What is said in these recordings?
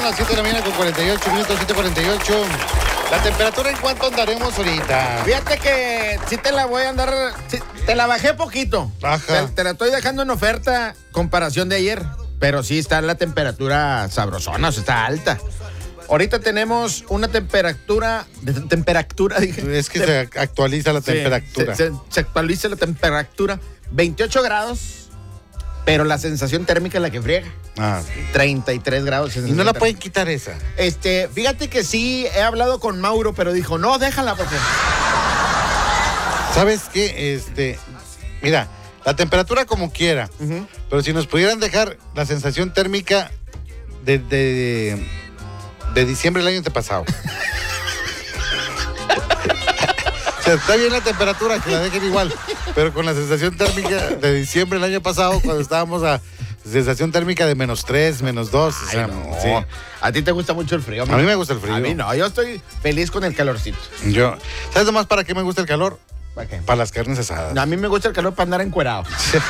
las 7 de la mañana con 48 minutos, 7:48. ¿La temperatura en cuánto andaremos ahorita? Fíjate que sí te la voy a andar, te la bajé poquito. Ajá. Te la estoy dejando en oferta comparación de ayer, pero sí está la temperatura sabrosona, o sea, está alta. Ahorita tenemos una temperatura, dije. Es que se actualiza la temperatura. Se actualiza la temperatura, 28 grados, pero la sensación térmica es la que friega. 33 grados. Y no la pueden quitar esa. Fíjate que sí, he hablado con Mauro, pero dijo, no, déjala porque... ¿Sabes qué? Mira, la temperatura como quiera, pero si nos pudieran dejar la sensación térmica de diciembre del año pasado. O sea, está bien la temperatura, que la dejen igual, pero con la sensación térmica de diciembre del año pasado, cuando estábamos a sensación térmica de -3, -2. O sea, no. sí. A ti te gusta mucho el frío. A mí me gusta el frío. A mí no, yo estoy feliz con el calorcito. ¿Sabes nomás para qué me gusta el calor? ¿Para qué? Para las carnes asadas. A mí me gusta el calor para andar encuerado.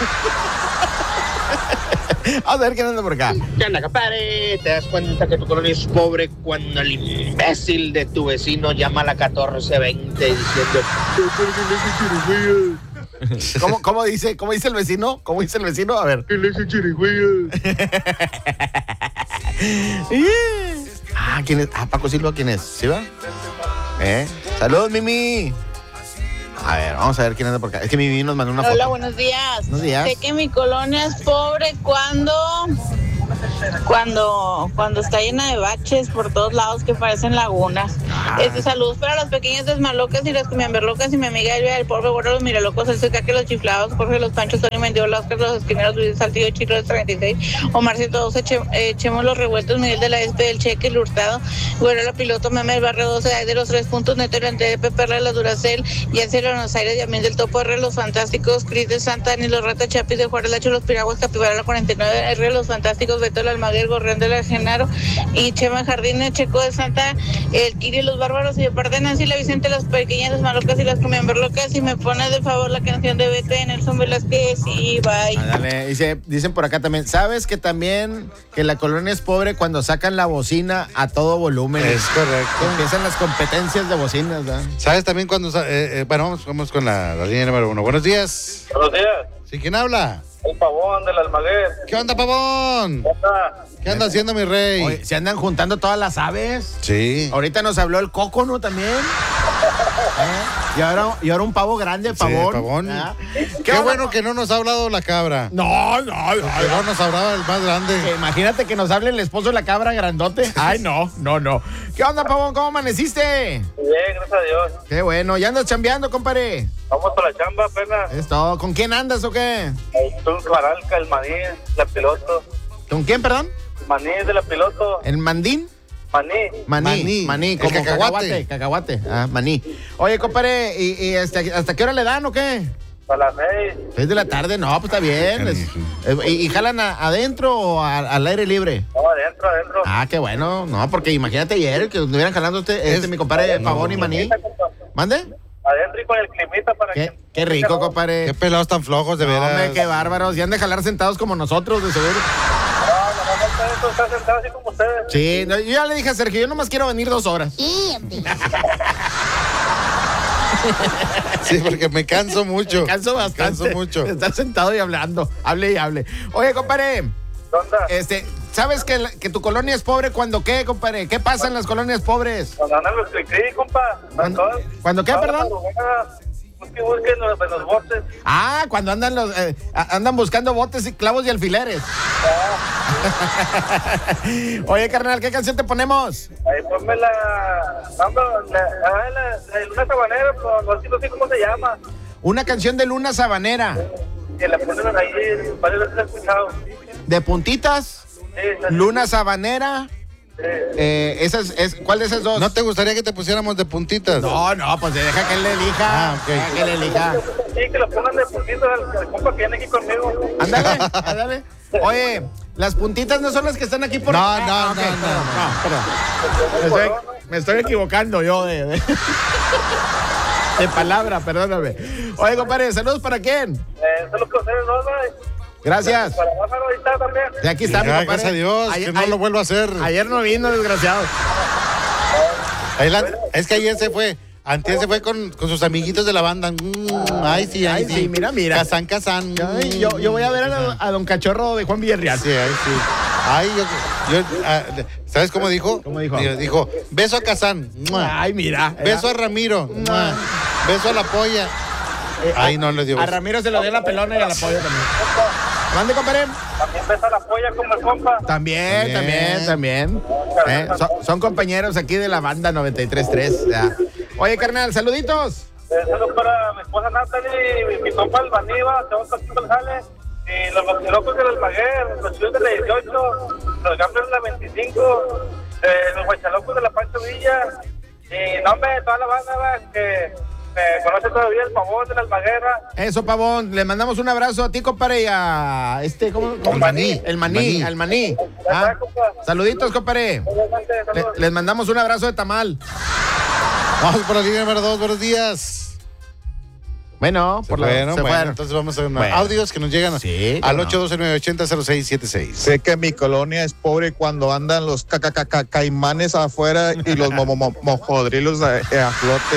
Vamos a ver quién anda por acá. ¿Qué onda, compadre? ¿Te das cuenta que tu colonia es pobre cuando el imbécil de tu vecino llama a la 1420 diciendo... ¿Cómo dice el vecino? ¿Cómo dice el vecino? A ver. ¿Qué le hace chirigüeya? ¿Quién es? Paco Silva, ¿quién es? ¿Sí va? Saludos, Mimi. A ver, vamos a ver quién anda por acá. Es que Mimi nos mandó una foto. Hola, buenos días. Buenos días. Sé que mi colonia es pobre cuando está llena de baches por todos lados que parecen lagunas. Saludos para las pequeñas desmalocas y las cumiamberlocas y mi amiga Elvia, el pobre gordo, los miralocos, el Secaque, los chiflados, Jorge, los Panchos, Tony Mendiola, Oscar, los esquineros, Luis Saltillo, Chiclo, los 36, Omarcito 12, Chemos los revueltos, Miguel de la Espe, el Cheque, el Hurtado, Güero, la Piloto, Meme, el Barrio 12, Ay de los 3 puntos, Neto, el Ante de Pepe, la Duracel, Yancel, Buenos Aires, Yamil del Topo, R, los Fantásticos, Cris de Santa, Ni los Rata, Chapis de Juárez, Lacho, los Piraguas, Capibara, la 49, R, los Fantásticos, Beto, el Almaguer, Gorrión de la Genaro, y Chema Jardines, Checo de Santa, el Kiri, los Bárbaros, y de parte de Nancy, la Vicente, las pequeñas desmalocas y las cumiamberlocas, y me pone de favor la canción de Vete, Nelson Velázquez, y bye. Dale, dicen por acá también, ¿sabes que también que la colonia es pobre cuando sacan la bocina a todo volumen? Es correcto. Empiezan las competencias de bocinas, ¿verdad? ¿Sabes también cuando... bueno, vamos con la línea número 1. Buenos días. Buenos días. ¿Sí? ¿Quién habla? El Pavón del Almaguer. ¿Qué onda, Pavón? ¿Qué anda haciendo, mi rey? Oye, ¿se andan juntando todas las aves? Sí. Ahorita nos habló el Coco, ¿no? También. Y ahora un pavo grande, Pavón. Sí, Pavón. Qué bueno que no nos ha hablado la cabra. No. Que no nos hablaba el más grande. Imagínate que nos hable el esposo de la cabra grandote. Ay, no. ¿Qué onda, Pavón? ¿Cómo amaneciste? Bien, gracias a Dios. Qué bueno. ¿Ya andas chambeando, compadre? Vamos para la chamba apenas. Es todo. ¿Con quién andas o qué? El Tul Baralca, el Maní, la Piloto. ¿Con quién, perdón? Maní de la Piloto. ¿El Mandín? Maní, como el cacahuate. Maní. Oye, compadre, ¿y hasta qué hora le dan o qué? A las 6. 6 de la tarde, no, pues está bien. ¿Y jalan adentro o al aire libre? No, adentro. Qué bueno. No, porque imagínate ayer que estuvieran jalando mi compadre Pavón y Maní. ¿Mande? Adentro y con el climita para que... Qué rico, compadre. Qué pelados tan flojos, de veras. Hombre, qué bárbaros. Y han de jalar sentados como nosotros, de seguro. No, está sentado así como ustedes. Sí, yo ya le dije a Sergio, yo nomás quiero venir 2 horas. Sí, porque me canso mucho. Me canso bastante. Canso mucho. Estar sentado y hablando. Hable y hable. Oye, compadre. ¿Dónde? ¿Sabes que tu colonia es pobre cuando qué, compadre? ¿Qué pasa en las colonias pobres? Cuando andan los cri-cri, compa. ¿Cuándo qué, perdón? Busquen los botes. Cuando andan buscando botes y clavos y alfileres. Oye, carnal, ¿qué canción te ponemos? Ahí ponme la de Luna Sabanera, no sé cómo se llama. Una canción de Luna Sabanera. Que la ponen ahí, varias veces he escuchado. ¿De puntitas? Sí. Luna Sabanera. ¿Cuál de esas dos? ¿No te gustaría que te pusiéramos de puntitas? No, pues deja que él le elija. Ok. Deja que él elija. Sí, que lo pongan de puntitos al compa que viene aquí conmigo. Ándale. Oye, las puntitas no son las que están aquí por... No, perdón. Me estoy equivocando yo de palabra, perdóname. Oye, compadre, ¿saludos para quién? Saludos para ustedes, ¿no? Gracias. Para Lázaro ahí está también. De aquí está, mi Ya, compadre. gracias a Dios, que no lo vuelvo a hacer. Ayer no vino, desgraciado. Es que ayer se fue. Antes se fue con sus amiguitos de la banda. Ay, sí, Ay, sí, mira. Kazán. Ay, yo voy a ver a don Cachorro de Juan Villarreal. Sí, ay, sí. Ay, ¿sabes cómo dijo? ¿Cómo dijo? Dijo, beso a Kazán. Ay, mira. Beso a Ramiro. Beso a la polla. Ay, no le dio A beso. Ramiro se lo dio la pelona y a la polla también. ¿Mande, compadre? También besa la polla como el compa. También. Son compañeros aquí de la banda 93.3. Ya. Oye, carnal, saluditos. Saludos para mi esposa Natalie, mi compa el Baníba, te vamos a el jale. Y los boxilocos del Almaguer, los chicos de la 18, los gambles de la 25, los guachalocos de la Pancho Villa. Y no, hombre, toda la banda que me conoce todavía, el Pavón de la Almaguera. Eso, Pavón. Le mandamos un abrazo a ti, compadre, y a ¿cómo? El Maní. El Maní, al Maní. Ah, saluditos, compadre. Les mandamos un abrazo de tamal. Vamos por la línea número 2, buenos días. Bueno, Se fueron. fueron. Entonces vamos a ver audios que nos llegan Sí, al no. 812-980-0676. Sé que mi colonia es pobre cuando andan los caimanes afuera y los mojodrilos a flote.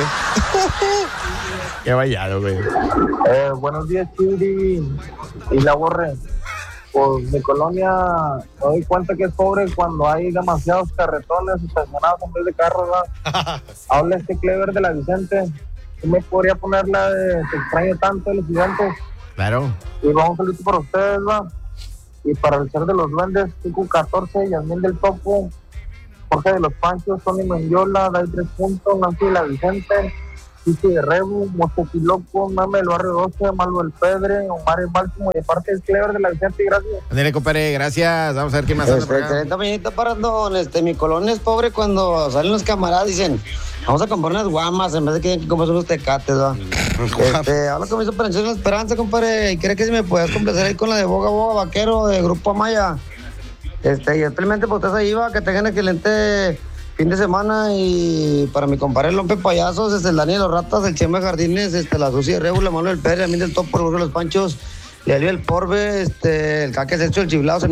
Qué vallado, güey. Buenos días, Chiri y la Borre. Pues mi colonia me doy cuenta que es pobre cuando hay demasiados carretones estacionados en vez de carros, ¿verdad? Habla este Clever de la Vicente. ¿Tú me podría poner la de Te extraño tanto de los gigantes? Claro. Y vamos a salir para ustedes, ¿verdad? Y para el ser de los duendes, Pico 14, Yasmín del Topo, Jorge de los Panchos, Tony Mendiola, Dai 3 Puntos, Nancy de la Vicente, Chichi de Rebu, Mostopiloco, Mame del Barrio 12, Malvo el Pedre, Omar el Máximo, y de parte del Clever de la Vicente, gracias. Dile, compadre, gracias. Vamos a ver qué más anda por acá. Excelente mañanita para Randón. Mi colonia es pobre cuando salen los camaradas, dicen, vamos a comprar unas guamas en vez de que compramos unos tecates, ¿va? Habla con mi superación La Esperanza, compadre, y cree que si me puedes complacer ahí con la de Boga Boga Vaquero de Grupo Amaya. Y especialmente por ustedes ahí, va, que tengan excelente fin de semana. Y para mi compadre el Lompe Payasos, el Dani de los Ratas, el Chema de Jardines, la Susi de Rebu, la Mano del Pérez, a mí del Topo, el Burro de los Panchos, le Alio el Porbe, el Caque Sexto, el Chiflado.